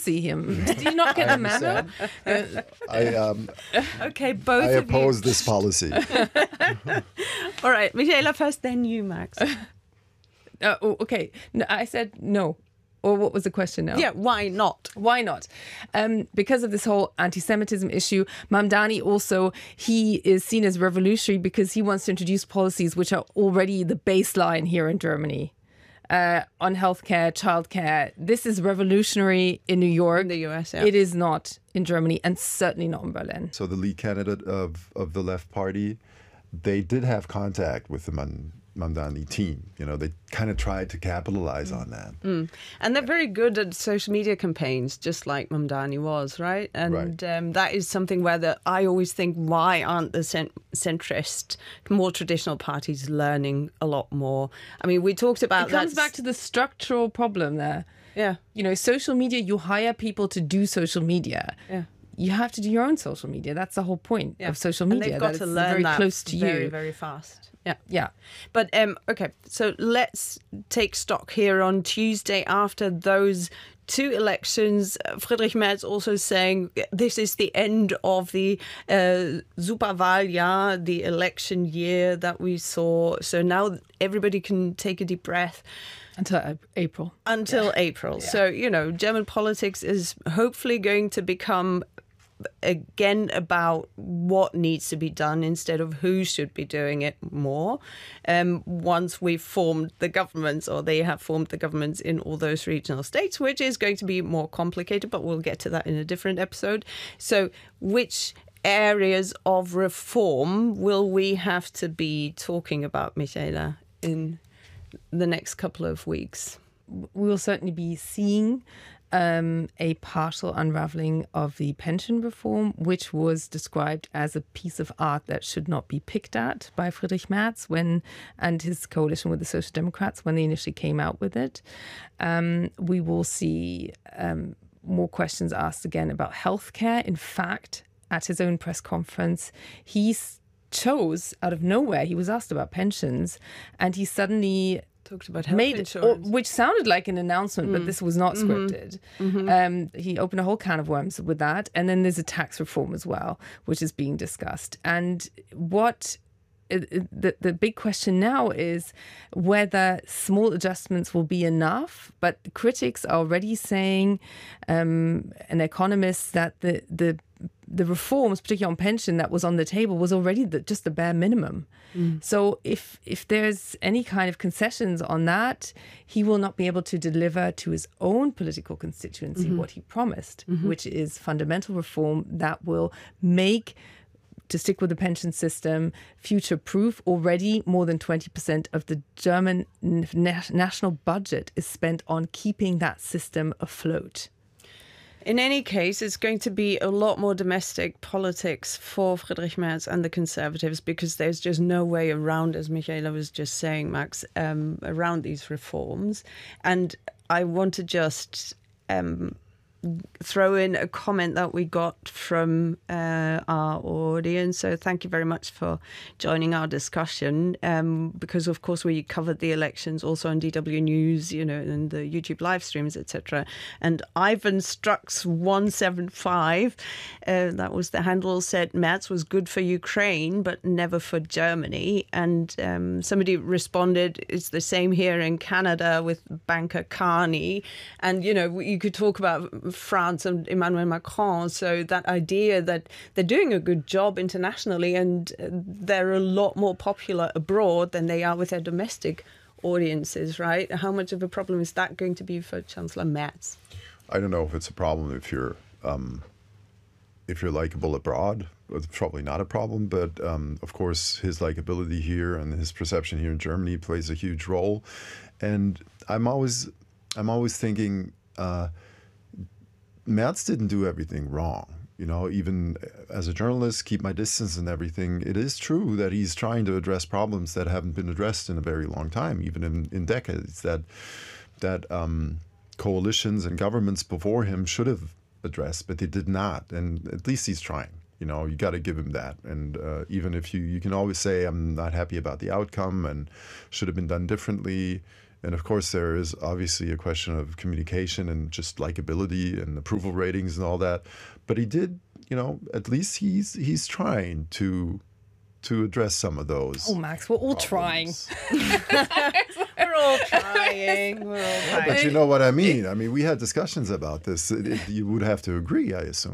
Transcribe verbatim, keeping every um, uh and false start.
see him. Did you not get the memo? I um, okay, both I of oppose you. this policy. All right, Michaela first, then you, Max. Uh, oh, okay, no, I said no. Or what was the question now? Yeah, why not? Why not? Um, because of this whole anti-Semitism issue, Mamdani also, he is seen as revolutionary because he wants to introduce policies which are already the baseline here in Germany. Uh, on healthcare, childcare. This is revolutionary in New York. In the U S, yeah. It is not in Germany and certainly not in Berlin. So the lead candidate of, of the left party, they did have contact with the Man, Mamdani team. You know, they kind of tried to capitalize mm. on that. Mm. And they're very good at social media campaigns, just like Mamdani was, right? And right. Um, that is something where the, I always think, why aren't the cent- centrist, more traditional parties learning a lot more? I mean, we talked about It comes that. back to the structural problem there. Yeah. You know, social media, you hire people to do social media. Yeah. You have to do your own social media. That's the whole point yeah. of social media. And they've got that to it's learn very that close to very, you. very fast. Yeah. Yeah. But, um, okay, so let's take stock here on Tuesday after those two elections. Friedrich Merz also saying this is the end of the uh, Superwahljahr, the election year that we saw. So now everybody can take a deep breath. Until April. Until yeah. April. Yeah. So, you know, German politics is hopefully going to become again about what needs to be done instead of who should be doing it more. Um, once we've formed the governments, or they have formed the governments in all those regional states, which is going to be more complicated, but we'll get to that in a different episode. So which areas of reform will we have to be talking about, Michaela, in the next couple of weeks? We will certainly be seeing Um, a partial unraveling of the pension reform, which was described as a piece of art that should not be picked at by Friedrich Merz when and his coalition with the Social Democrats when they initially came out with it. Um, we will see um, more questions asked again about healthcare. In fact, at his own press conference, he chose out of nowhere, he was asked about pensions, and he suddenly talked about health made insurance. Or, which sounded like an announcement, mm. but this was not scripted. Mm-hmm. Um, he opened a whole can of worms with that. And then there's a tax reform as well, which is being discussed. And what the, the big question now is whether small adjustments will be enough. But critics are already saying, um, and economists, that the, the the reforms, particularly on pension, that was on the table was already the, just the bare minimum. Mm. So if if there's any kind of concessions on that, he will not be able to deliver to his own political constituency mm-hmm. what he promised, mm-hmm. which is fundamental reform that will make, to stick with the pension system, future-proof. Already more than twenty percent of the German na- national budget is spent on keeping that system afloat. In any case, it's going to be a lot more domestic politics for Friedrich Merz and the Conservatives, because there's just no way around, as Michaela was just saying, Max, um, around these reforms. And I want to just um, throw in a comment that we got from uh, our audience. So thank you very much for joining our discussion, um, because of course we covered the elections also on D W News, you know, and the YouTube live streams, et cetera. And Ivan Strux one seven five, uh, that was the handle, said Merz was good for Ukraine but never for Germany. And um, somebody responded, it's the same here in Canada with banker Carney. And you know, you could talk about France and Emmanuel Macron. So that idea that they're doing a good job internationally and they're a lot more popular abroad than they are with their domestic audiences, right? How much of a problem is that going to be for Chancellor Merz? I don't know if it's a problem if you're um, if you're likable abroad. It's probably not a problem, but um, of course his likability here and his perception here in Germany plays a huge role. And I'm always I'm always thinking. Uh, Merz didn't do everything wrong. You know, even as a journalist, keep my distance and everything. It is true that he's trying to address problems that haven't been addressed in a very long time, even in, in decades, that that um, coalitions and governments before him should have addressed, but they did not. And at least he's trying. You know, you got to give him that. And uh, even if you, you can always say, I'm not happy about the outcome and should have been done differently. And of course, there is obviously a question of communication and just likability and approval ratings and all that. But he did, you know, at least he's he's trying to to address some of those. Oh, Max, we're all trying. We're all trying. We're all trying. But you know what I mean. I mean, we had discussions about this. It, it, you would have to agree, I assume.